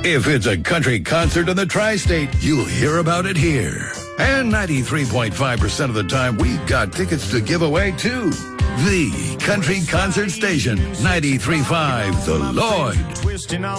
If it's a country concert in the tri-state, you'll hear about it here. And 93.5% of the time, we've got tickets to give away, too. The Country Concert Station, 93.5 The Lloyd.